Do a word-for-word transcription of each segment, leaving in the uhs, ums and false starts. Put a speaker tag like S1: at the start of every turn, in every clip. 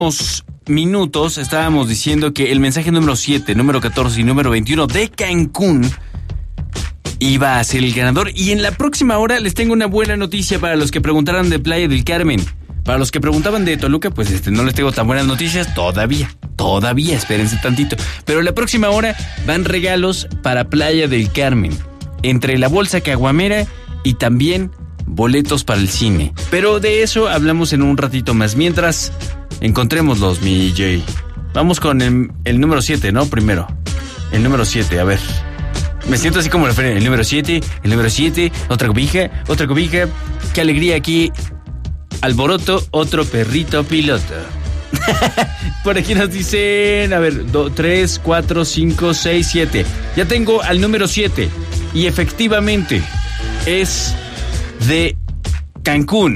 S1: minutos estábamos diciendo que el mensaje número siete, número catorce y número veintiuno de Cancún iba a ser el ganador. Y en la próxima hora les tengo una buena noticia para los que preguntaran de Playa del Carmen. Para los que preguntaban de Toluca, pues este no les tengo tan buenas noticias todavía. Todavía, espérense tantito. Pero en la próxima hora van regalos para Playa del Carmen. Entre la bolsa caguamera y también boletos para el cine. Pero de eso hablamos en un ratito más. Mientras, encontrémoslos, mi Jay. Vamos con el, el número siete, ¿no? Primero. El número siete, a ver. Me siento así como la feria. El número siete, el número siete, otra cobija, otra cobija. Qué alegría aquí. Alboroto, otro perrito piloto. Por aquí nos dicen, a ver, tres, cuatro, cinco, seis, siete. Ya tengo al número siete. Y efectivamente es de Cancún.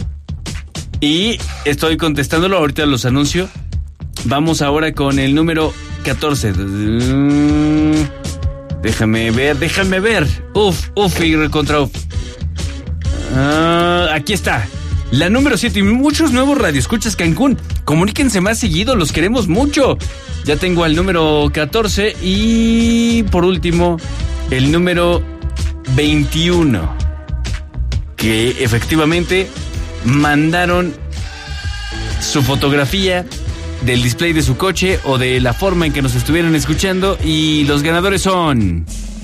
S1: Y estoy contestándolo, ahorita los anuncio. Vamos ahora con el número catorce. Déjame ver, déjame ver. Uf, uf, y recontra uf. Uh, aquí está. La número siete y muchos nuevos radioescuchas Cancún. Comuníquense más seguido, los queremos mucho. Ya tengo al número catorce y por último el número veintiuno. Que efectivamente mandaron su fotografía del display de su coche o de la forma en que nos estuvieron escuchando y los ganadores son...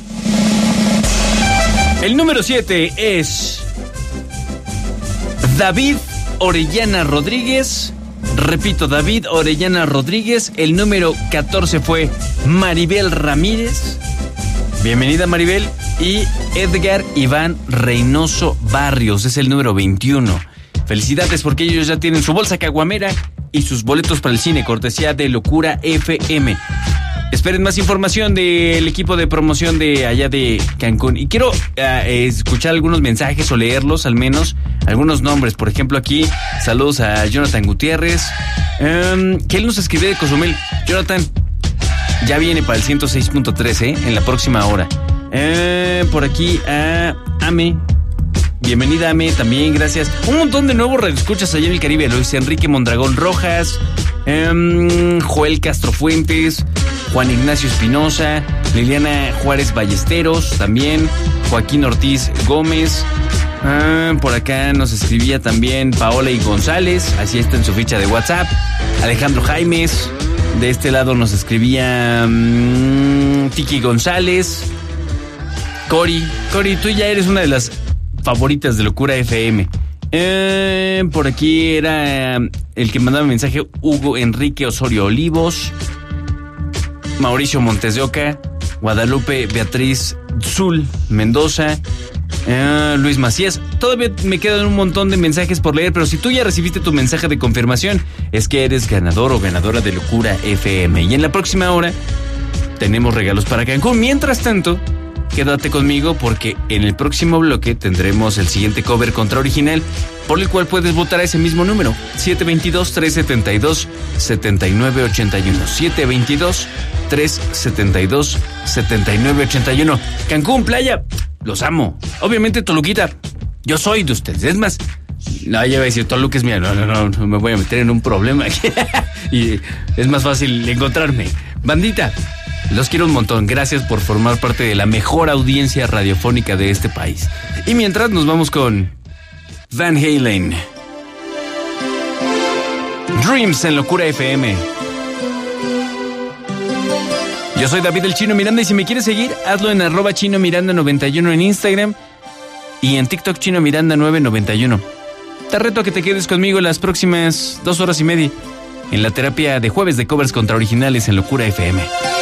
S1: El número siete es... David Orellana Rodríguez. Repito, David Orellana Rodríguez. El número catorce fue Maribel Ramírez. Bienvenida, Maribel. Y Edgar Iván Reynoso Barrios es el número veintiuno. Felicidades porque ellos ya tienen su bolsa caguamera y sus boletos para el cine, cortesía de Locura F M. Esperen más información del equipo de promoción de allá de Cancún. Y quiero uh, escuchar algunos mensajes o leerlos, al menos algunos nombres. Por ejemplo, aquí, saludos a Jonathan Gutiérrez, um, que él nos escribió de Cozumel. Jonathan, ya viene para el ciento seis punto tres, ¿eh? En la próxima hora. Uh, por aquí a Ame. Bienvenida, Ame, también, gracias. Un montón de nuevos radioescuchas allá en el Caribe. Luis Enrique Mondragón Rojas, um, Joel Castro Fuentes, Juan Ignacio Espinosa, Liliana Juárez Ballesteros, también Joaquín Ortiz Gómez. Ah, por acá nos escribía también Paola y González, así está en su ficha de WhatsApp. Alejandro Jaimes, de este lado nos escribía mmm, Tiki González. Cori, Cori, tú ya eres una de las favoritas de Locura F M. Eh, por aquí era el que mandaba mensaje Hugo Enrique Osorio Olivos, Mauricio Montes de Oca, Guadalupe Beatriz Zul Mendoza, uh, Luis Macías. Todavía me quedan un montón de mensajes por leer, pero si tú ya recibiste tu mensaje de confirmación, es que eres ganador o ganadora de Locura F M. Y en la próxima hora tenemos regalos para Cancún. Mientras tanto, quédate conmigo porque en el próximo bloque tendremos el siguiente cover contra original, por el cual puedes votar a ese mismo número, siete dos dos, tres siete dos, siete nueve ocho uno, siete dos dos, tres siete dos, siete nueve ocho uno. Cancún, playa, los amo. Obviamente Toluquita, yo soy de ustedes. Es más, no, ya voy a decir Toluca es mía. No, no, no, no me voy a meter en un problema. Y es más fácil encontrarme. Bandita, los quiero un montón. Gracias por formar parte de la mejor audiencia radiofónica de este país. Y mientras nos vamos con Van Halen. Dreams en Locura F M. Yo soy David el Chino Miranda y si me quieres seguir, hazlo en arroba Chino Miranda noventa y uno en Instagram y en TikTok Chino Miranda nueve noventa y uno. Te reto a que te quedes conmigo las próximas dos horas y media en la terapia de jueves de covers contra originales en Locura F M.